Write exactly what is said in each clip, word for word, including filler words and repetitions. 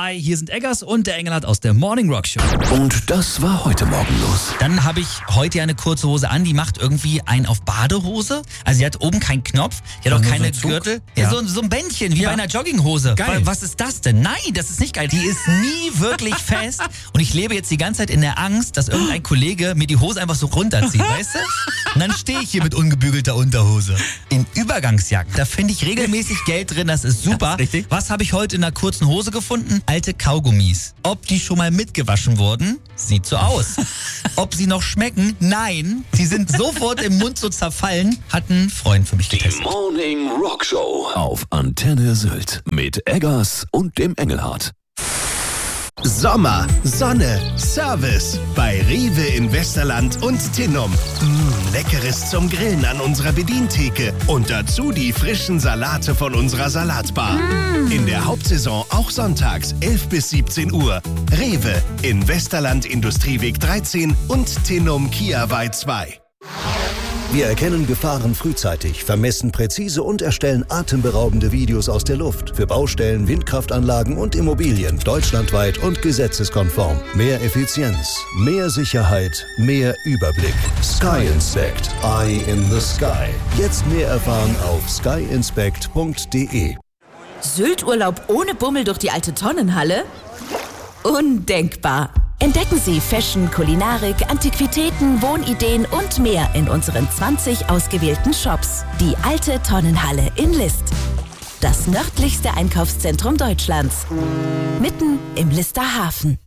Hi, hier sind Eggers und der Engelhardt aus der Morning Rock Show. Und das war heute Morgen los. Dann habe ich heute eine kurze Hose an, die macht irgendwie einen auf Badehose. Also die hat oben keinen Knopf, die hat auch keine so Gürtel. Ja, ja. so, so ein Bändchen, wie ja. bei einer Jogginghose. Geil. Was ist das denn? Nein, das ist nicht geil. Die ist nie wirklich fest. Und ich lebe jetzt die ganze Zeit in der Angst, dass irgendein Kollege mir die Hose einfach so runterzieht, weißt du? Und dann stehe ich hier mit ungebügelter Unterhose. In Übergangsjacken, da finde ich regelmäßig Geld drin, das ist super. Das ist richtig. Was habe ich heute in einer kurzen Hose gefunden? Alte Kaugummis. Ob die schon mal mitgewaschen wurden? Sieht so aus. Ob sie noch schmecken? Nein. Sie sind sofort im Mund so zerfallen. Hat ein Freund für mich Die getestet. Morning Rock Show auf Antenne Sylt mit Eggers und dem Engelhardt. Sommer, Sonne, Service bei Rewe in Westerland und Tinnum. Mmh, Leckeres zum Grillen an unserer Bedientheke und dazu die frischen Salate von unserer Salatbar. Mm. In der Hauptsaison auch sonntags elf bis siebzehn Uhr. Rewe in Westerland Industrieweg dreizehn und Tinnum Kiawei zwei. Wir erkennen Gefahren frühzeitig, vermessen präzise und erstellen atemberaubende Videos aus der Luft. Für Baustellen, Windkraftanlagen und Immobilien. Deutschlandweit und gesetzeskonform. Mehr Effizienz, mehr Sicherheit, mehr Überblick. Sky Inspect. Eye in the Sky. Jetzt mehr erfahren auf sky inspect punkt de. Sylt-Urlaub ohne Bummel durch die alte Tonnenhalle? Undenkbar. Entdecken Sie Fashion, Kulinarik, Antiquitäten, Wohnideen und mehr in unseren zwanzig ausgewählten Shops. Die alte Tonnenhalle in List. Das nördlichste Einkaufszentrum Deutschlands. Mitten im Lister Hafen.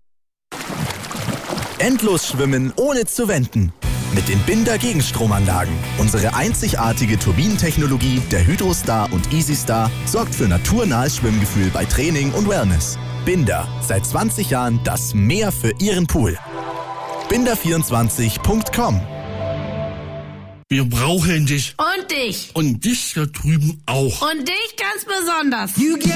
Endlos schwimmen ohne zu wenden. Mit den Binder Gegenstromanlagen. Unsere einzigartige Turbinentechnologie der Hydrostar und EasyStar sorgt für naturnahes Schwimmgefühl bei Training und Wellness. Binder, seit zwanzig Jahren das Meer für Ihren Pool. binder vierundzwanzig punkt com. Wir brauchen dich. Und dich. Und dich da drüben auch. Und dich ganz besonders.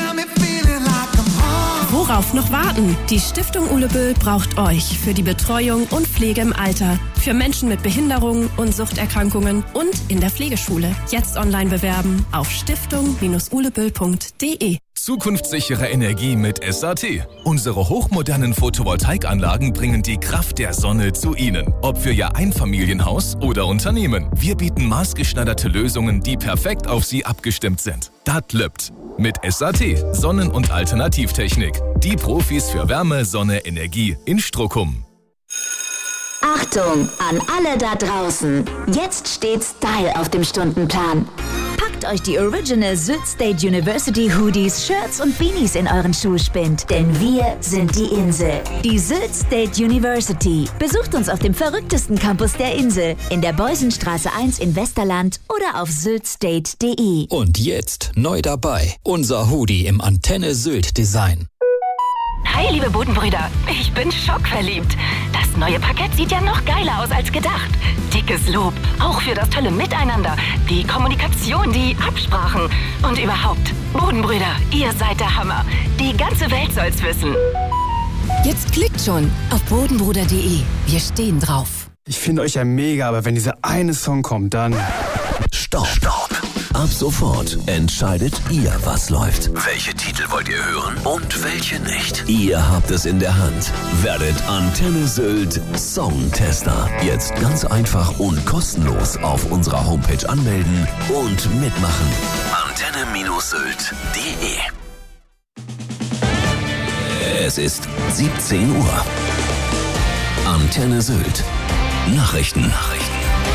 Worauf noch warten? Die Stiftung Uleböll braucht euch für die Betreuung und Pflege im Alter. Für Menschen mit Behinderungen und Suchterkrankungen und in der Pflegeschule. Jetzt online bewerben auf stiftung uleböll punkt de. Zukunftssichere Energie mit S A T. Unsere hochmodernen Photovoltaikanlagen bringen die Kraft der Sonne zu Ihnen. Ob für Ihr Einfamilienhaus oder Unternehmen. Wir bieten maßgeschneiderte Lösungen, die perfekt auf Sie abgestimmt sind. Das lübt. Mit S A T, Sonnen- und Alternativtechnik. Die Profis für Wärme, Sonne, Energie in Strockum. Achtung an alle da draußen. Jetzt steht Style auf dem Stundenplan. Packt euch die Original Sylt State University Hoodies, Shirts und Beanies in euren Schuhspind. Denn wir sind die Insel. Die Sylt State University. Besucht uns auf dem verrücktesten Campus der Insel. In der Beusenstraße eins in Westerland oder auf syltstate punkt de. Und jetzt neu dabei. Unser Hoodie im Antenne Sylt Design. Hi, liebe Bodenbrüder. Ich bin schockverliebt. Das neue Parkett sieht ja noch geiler aus als gedacht. Dickes Lob, auch für das tolle Miteinander, die Kommunikation, die Absprachen und überhaupt. Bodenbrüder, ihr seid der Hammer. Die ganze Welt soll's wissen. Jetzt klickt schon auf bodenbruder punkt de. Wir stehen drauf. Ich finde euch ja mega, aber wenn dieser eine Song kommt, dann... Stopp. Stopp. Ab sofort entscheidet ihr, was läuft. Welche Titel wollt ihr hören und welche nicht? Ihr habt es in der Hand. Werdet Antenne Sylt Songtester. Jetzt ganz einfach und kostenlos auf unserer Homepage anmelden und mitmachen. antenne Sylt punkt de. Es ist siebzehn Uhr. Antenne Sylt. Nachrichten. Nachrichten.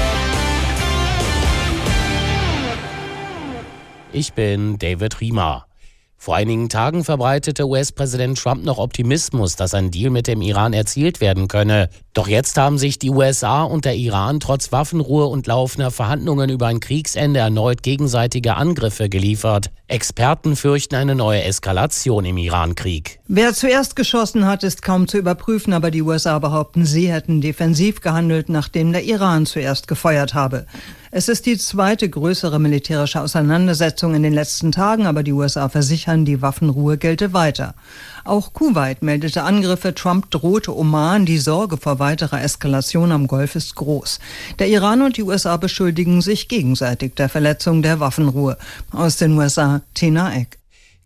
Ich bin David Riemer. Vor einigen Tagen verbreitete U S-Präsident Trump noch Optimismus, dass ein Deal mit dem Iran erzielt werden könne. Doch jetzt haben sich die U S A und der Iran trotz Waffenruhe und laufender Verhandlungen über ein Kriegsende erneut gegenseitige Angriffe geliefert. Experten fürchten eine neue Eskalation im Iran-Krieg. Wer zuerst geschossen hat, ist kaum zu überprüfen, aber die U S A behaupten, sie hätten defensiv gehandelt, nachdem der Iran zuerst gefeuert habe. Es ist die zweite größere militärische Auseinandersetzung in den letzten Tagen, aber die U S A versichern, die Waffenruhe gelte weiter. Auch Kuwait meldete Angriffe, Trump drohte Oman, die Sorge vor weiterer Eskalation am Golf ist groß. Der Iran und die U S A beschuldigen sich gegenseitig der Verletzung der Waffenruhe. Aus den U S A, Tina Eck.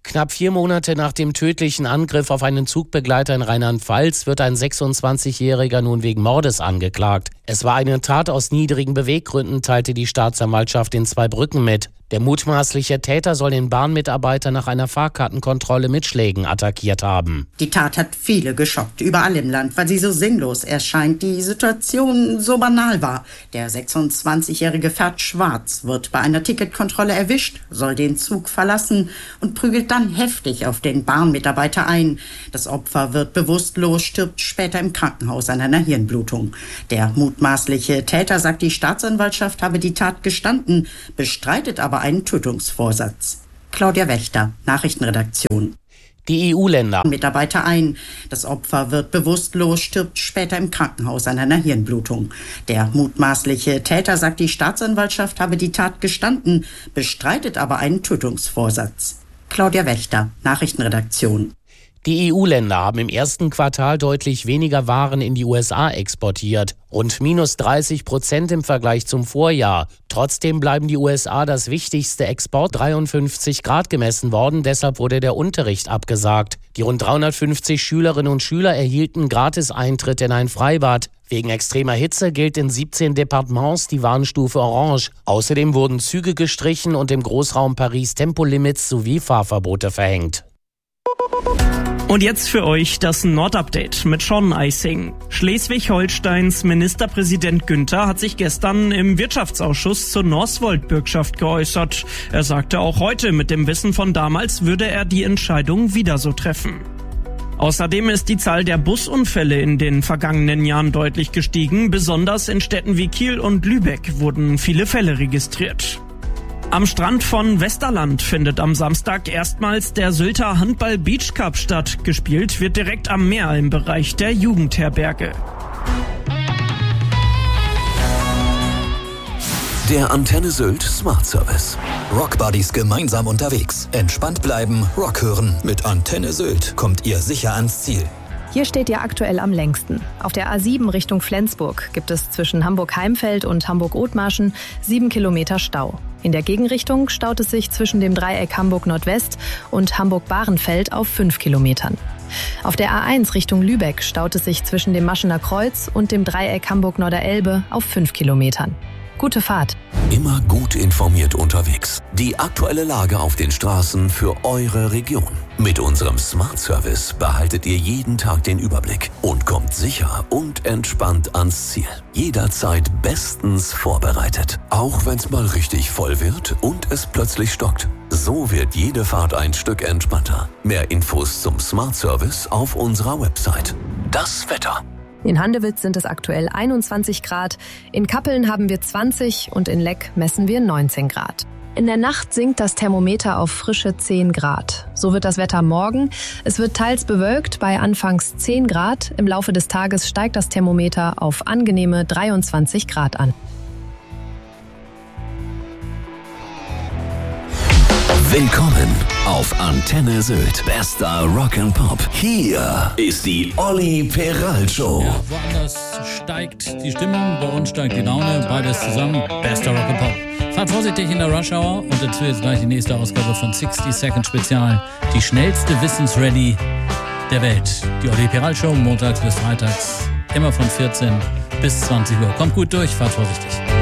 Knapp vier Monate nach dem tödlichen Angriff auf einen Zugbegleiter in Rheinland-Pfalz wird ein sechsundzwanzigjähriger nun wegen Mordes angeklagt. Es war eine Tat aus niedrigen Beweggründen, teilte die Staatsanwaltschaft in Zweibrücken mit. Der mutmaßliche Täter soll den Bahnmitarbeiter nach einer Fahrkartenkontrolle mit Schlägen attackiert haben. Die Tat hat viele geschockt, überall im Land, weil sie so sinnlos erscheint, die Situation so banal war. Der sechsundzwanzigjährige fährt schwarz, wird bei einer Ticketkontrolle erwischt, soll den Zug verlassen und prügelt dann heftig auf den Bahnmitarbeiter ein. Das Opfer wird bewusstlos, stirbt später im Krankenhaus an einer Hirnblutung. Der mutmaßliche Täter, sagt die Staatsanwaltschaft, habe die Tat gestanden, bestreitet aber einen Tötungsvorsatz. Claudia Wächter, Nachrichtenredaktion. Die E U-Länder. Mitarbeiter ein. Das Opfer wird bewusstlos, stirbt später im Krankenhaus an einer Hirnblutung. Der mutmaßliche Täter, sagt die Staatsanwaltschaft, habe die Tat gestanden, bestreitet aber einen Tötungsvorsatz. Claudia Wächter, Nachrichtenredaktion. Die E U-Länder haben im ersten Quartal deutlich weniger Waren in die U S A exportiert. Rund minus dreißig Prozent im Vergleich zum Vorjahr. Trotzdem bleiben die U S A das wichtigste Export, dreiundfünfzig Grad gemessen worden. Deshalb wurde der Unterricht abgesagt. Die rund dreihundertfünfzig Schülerinnen und Schüler erhielten Gratis-Eintritt in ein Freibad. Wegen extremer Hitze gilt in siebzehn Departements die Warnstufe Orange. Außerdem wurden Züge gestrichen und im Großraum Paris Tempolimits sowie Fahrverbote verhängt. Und jetzt für euch das Nordupdate mit Sean Eising. Schleswig-Holsteins Ministerpräsident Günther hat sich gestern im Wirtschaftsausschuss zur Northvolt-Bürgschaft geäußert. Er sagte, auch heute mit dem Wissen von damals würde er die Entscheidung wieder so treffen. Außerdem ist die Zahl der Busunfälle in den vergangenen Jahren deutlich gestiegen. Besonders in Städten wie Kiel und Lübeck wurden viele Fälle registriert. Am Strand von Westerland findet am Samstag erstmals der Sylter Handball Beach Cup statt. Gespielt wird direkt am Meer im Bereich der Jugendherberge. Der Antenne Sylt Smart Service. Rockbuddies gemeinsam unterwegs. Entspannt bleiben, Rock hören. Mit Antenne Sylt kommt ihr sicher ans Ziel. Hier steht ihr aktuell am längsten. Auf der A sieben Richtung Flensburg gibt es zwischen Hamburg-Heimfeld und Hamburg-Othmarschen sieben Kilometer Stau. In der Gegenrichtung staut es sich zwischen dem Dreieck Hamburg-Nordwest und Hamburg-Bahrenfeld auf fünf Kilometern. Auf der A eins Richtung Lübeck staut es sich zwischen dem Maschener Kreuz und dem Dreieck Hamburg-Norderelbe auf fünf Kilometern. Gute Fahrt. Immer gut informiert unterwegs. Die aktuelle Lage auf den Straßen für eure Region. Mit unserem Smart Service behaltet ihr jeden Tag den Überblick und kommt sicher und entspannt ans Ziel. Jederzeit bestens vorbereitet. Auch wenn es mal richtig voll wird und es plötzlich stockt. So wird jede Fahrt ein Stück entspannter. Mehr Infos zum Smart Service auf unserer Website. Das Wetter. In Handewitz sind es aktuell einundzwanzig Grad, in Kappeln haben wir zwanzig und in Leck messen wir neunzehn Grad. In der Nacht sinkt das Thermometer auf frische zehn Grad. So wird das Wetter morgen. Es wird teils bewölkt bei anfangs zehn Grad. Im Laufe des Tages steigt das Thermometer auf angenehme dreiundzwanzig Grad an. Willkommen auf Antenne Sylt. Bester Rock and Pop. Hier ist die Olli Peral Show. Ja, woanders steigt die Stimmung, bei uns steigt die Laune. Beides zusammen. Bester Rock and Pop. Fahrt vorsichtig in der Rush Hour und dazu jetzt gleich die nächste Ausgabe von sixty Second Spezial. Die schnellste Wissensrallye der Welt. Die Olli Peral Show, montags bis freitags. Immer von vierzehn bis zwanzig Uhr. Kommt gut durch, fahrt vorsichtig.